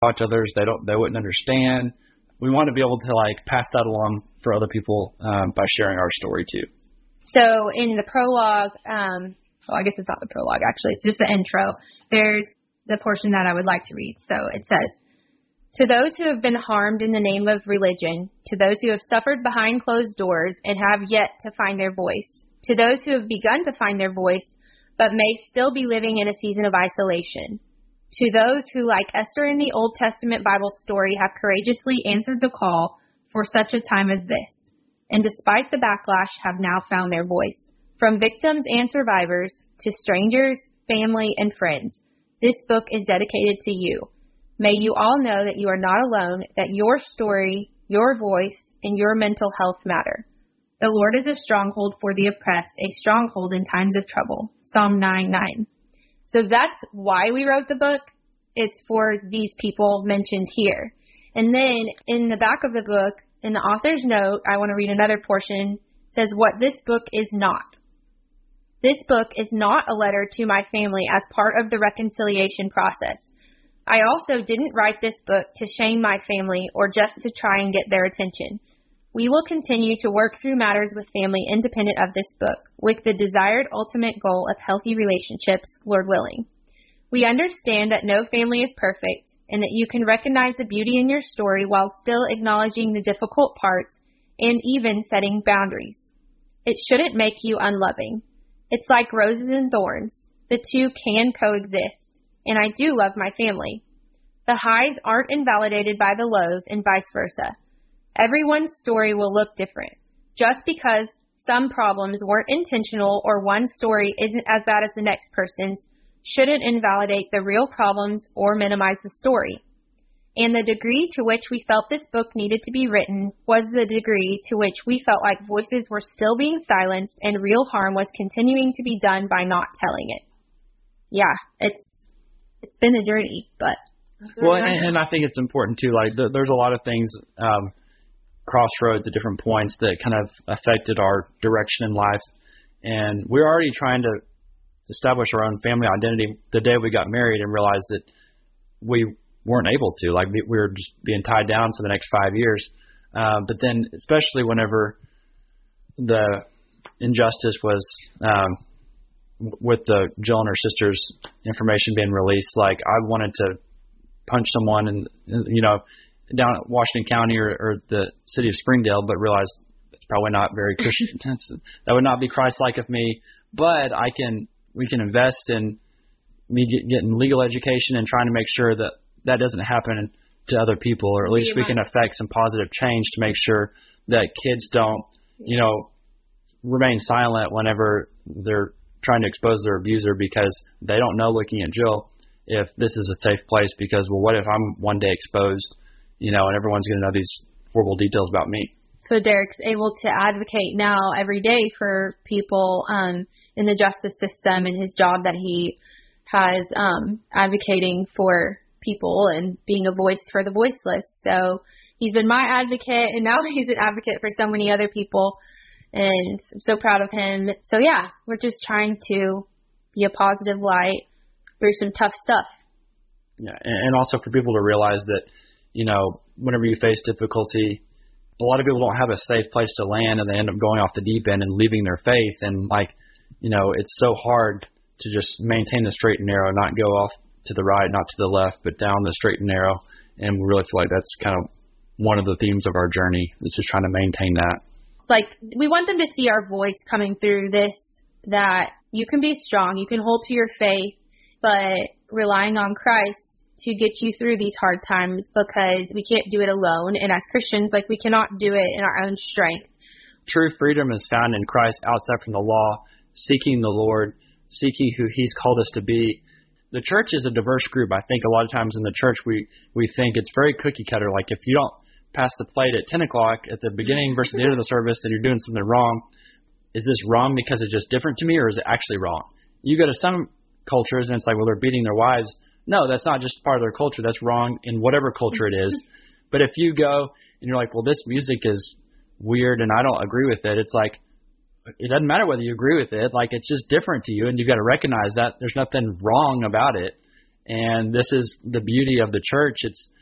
talk to others, they wouldn't understand. We want to be able to like pass that along for other people by sharing our story too. So in the prologue, well, I guess it's not the prologue actually, it's just the intro. There's the portion that I would like to read. So it says, "To those who have been harmed in the name of religion, to those who have suffered behind closed doors and have yet to find their voice, to those who have begun to find their voice but may still be living in a season of isolation, to those who, like Esther in the Old Testament Bible story, have courageously answered the call for such a time as this, and despite the backlash have now found their voice, from victims and survivors to strangers, family, and friends, this book is dedicated to you. May you all know that you are not alone, that your story, your voice, and your mental health matter. The Lord is a stronghold for the oppressed, a stronghold in times of trouble." Psalm 9:9. So that's why we wrote the book. It's for these people mentioned here. And then in the back of the book, in the author's note, I want to read another portion. It says what this book is not. This book is not a letter to my family as part of the reconciliation process. I also didn't write this book to shame my family or just to try and get their attention. We will continue to work through matters with family independent of this book, with the desired ultimate goal of healthy relationships, Lord willing. We understand that no family is perfect and that you can recognize the beauty in your story while still acknowledging the difficult parts and even setting boundaries. It shouldn't make you unloving. It's like roses and thorns. The two can coexist, and I do love my family. The highs aren't invalidated by the lows and vice versa. Everyone's story will look different. Just because some problems weren't intentional or one story isn't as bad as the next person's shouldn't invalidate the real problems or minimize the story. And the degree to which we felt this book needed to be written was the degree to which we felt like voices were still being silenced and real harm was continuing to be done by not telling it. Yeah, it's been a journey, but... Well, and I think it's important too, like there's a lot of things, crossroads at different points that kind of affected our direction in life. And we're already trying to establish our own family identity the day we got married and realized that we weren't able to. Like we were just being tied down for the next 5 years. But then especially whenever the injustice was with the Jill and her sister's information being released, like I wanted to punch someone and down at Washington County or the city of Springdale, but realized it's probably not very Christian. That would not be Christ-like of me. But we can invest in me getting legal education and trying to make sure that that doesn't happen to other people, or at least we can affect some positive change to make sure that kids don't, remain silent whenever they're trying to expose their abuser because they don't know, looking at Jill, if this is a safe place because, well, what if I'm one day exposed, and everyone's going to know these horrible details about me. So Derek's able to advocate now every day for people in the justice system and his job that he has advocating for people and being a voice for the voiceless. So he's been my advocate, and now he's an advocate for so many other people, and I'm so proud of him. So yeah, we're just trying to be a positive light through some tough stuff. Yeah, and also for people to realize that, whenever you face difficulty, a lot of people don't have a safe place to land, and they end up going off the deep end and leaving their faith. And it's so hard to just maintain the straight and narrow, not go off to the right, not to the left, but down the straight and narrow. And we really feel like that's kind of one of the themes of our journey. It's just trying to maintain that. Like, we want them to see our voice coming through this, that you can be strong, you can hold to your faith, but relying on Christ to get you through these hard times, because we can't do it alone. And as Christians, we cannot do it in our own strength. True freedom is found in Christ outside from the law, seeking the Lord, seeking who He's called us to be. The church is a diverse group. I think a lot of times in the church we think it's very cookie cutter. Like if you don't pass the plate at 10 o'clock at the beginning versus the end of the service, then you're doing something wrong. Is this wrong because it's just different to me, or is it actually wrong? You go to some cultures and it's like, well, they're beating their wives. No, that's not just part of their culture. That's wrong in whatever culture it is. But if you go and you're like, well, this music is weird and I don't agree with it, it's like, it doesn't matter whether you agree with it. Like, it's just different to you, and you've got to recognize that there's nothing wrong about it. And this is the beauty of the church.